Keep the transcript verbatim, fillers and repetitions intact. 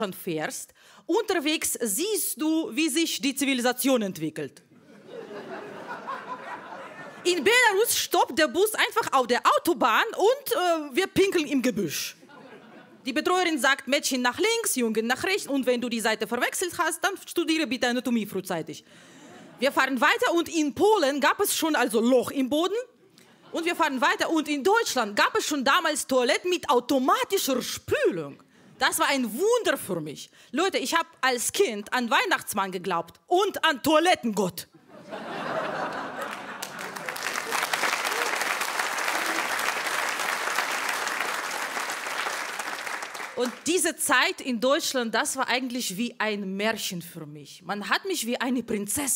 fährst, unterwegs siehst du, wie sich die Zivilisation entwickelt. In Belarus stoppt der Bus einfach auf der Autobahn und äh, wir pinkeln im Gebüsch. Die Betreuerin sagt, Mädchen nach links, Jungen nach rechts und wenn du die Seite verwechselt hast, dann studiere bitte Anatomie frühzeitig. Wir fahren weiter und in Polen gab es schon also Loch im Boden und wir fahren weiter und in Deutschland gab es schon damals Toiletten mit automatischer Spülung. Das war ein Wunder für mich. Leute, ich habe als Kind an Weihnachtsmann geglaubt und an Toilettengott. Und diese Zeit in Deutschland, das war eigentlich wie ein Märchen für mich. Man hat mich wie eine Prinzessin